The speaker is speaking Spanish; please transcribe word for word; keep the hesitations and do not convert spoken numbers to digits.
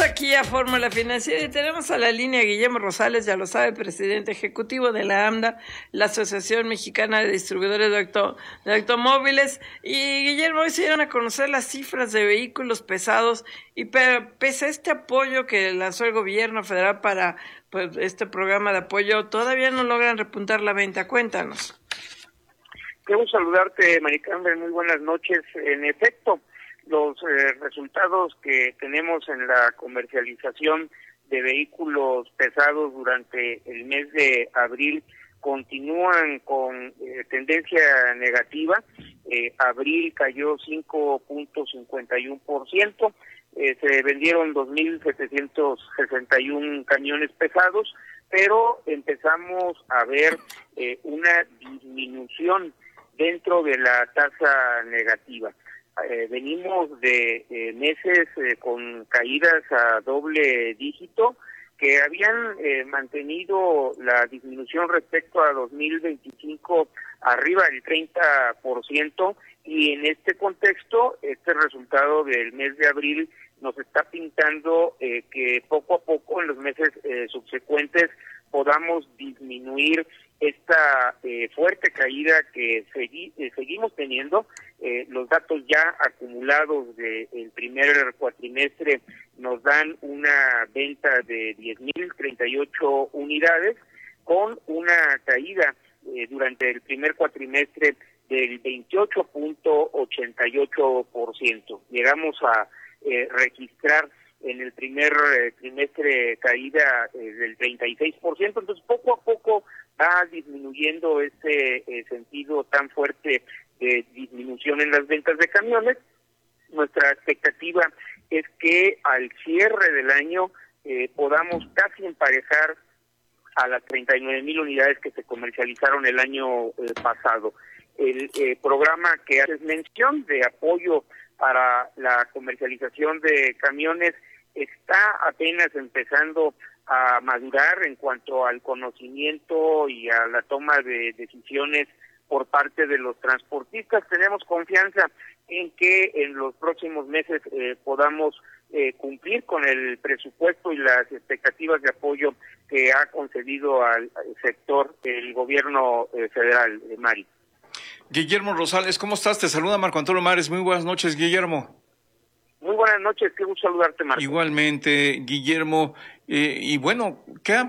aquí a Fórmula Financiera y tenemos a la línea Guillermo Rosales, ya lo sabe, presidente ejecutivo de la AMDA, la Asociación Mexicana de Distribuidores de, Auto, de Automóviles. Y Guillermo, hoy se dieron a conocer las cifras de vehículos pesados y pese a este apoyo que lanzó el gobierno federal para pues, este programa de apoyo, todavía no logran repuntar la venta. Cuéntanos. Quiero saludarte, Maricarmen, muy buenas noches. En efecto, los eh, resultados que tenemos en la comercialización de vehículos pesados durante el mes de abril continúan con eh, tendencia negativa. Eh, abril cayó cinco punto cincuenta y uno por ciento, eh, se vendieron dos mil setecientos sesenta y uno camiones pesados, pero empezamos a ver eh, una disminución dentro de la tasa negativa. Eh, venimos de eh, meses eh, con caídas a doble dígito que habían eh, mantenido la disminución respecto a dos mil veinticinco arriba del treinta por ciento, y en este contexto este resultado del mes de abril nos está pintando eh, que poco a poco en los meses eh, subsecuentes podamos disminuir esta eh, fuerte caída que segui eh, seguimos teniendo. Eh, los datos ya acumulados del primer cuatrimestre nos dan una venta de diez mil treinta y ocho unidades, con una caída eh, durante el primer cuatrimestre del veintiocho punto ochenta y ocho por ciento. Llegamos a eh, registrar en el primer eh, trimestre caída eh, del treinta y seis por ciento, entonces poco a poco va disminuyendo este eh, sentido tan fuerte de disminución en las ventas de camiones. Nuestra expectativa es que al cierre del año eh, podamos casi emparejar a las treinta y nueve mil unidades que se comercializaron el año eh, pasado. El eh, programa que haces mención de apoyo para la comercialización de camiones está apenas empezando a madurar en cuanto al conocimiento y a la toma de decisiones por parte de los transportistas. Tenemos confianza en que en los próximos meses eh, podamos eh, cumplir con el presupuesto y las expectativas de apoyo que ha concedido al, al sector el gobierno eh, federal, eh, Mari. Guillermo Rosales, ¿cómo estás? Te saluda Marco Antonio Mares. Muy buenas noches, Guillermo. Muy buenas noches, qué gusto saludarte, Marco. Igualmente, Guillermo. Eh, y bueno, ¿qué ha